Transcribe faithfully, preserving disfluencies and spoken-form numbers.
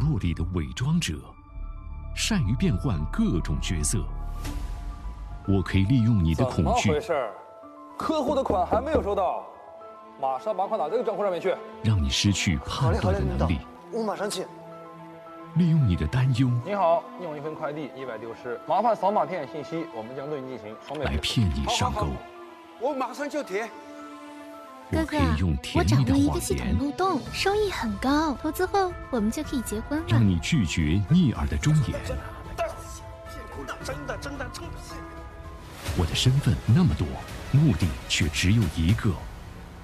络里的伪装者，善于变换各种角色。我可以利用你的恐惧， 怎么回事？客户的款还没有收到，马上把款打这个账户上面去， 让你失去判断的能力。 我马上去。 利用你的担忧， 你好，你有一份快递意外丢失，麻烦扫码填写信息，我们将对你进行双倍来骗你上钩。 我马上就填。 我可以用甜蜜的我掌握一谎个系统言， 漏洞，收益很高，投资后我们就可以结婚了。 让你拒绝逆耳的忠言。 真的真的真的。 我的身份那么多，目的却只有一个。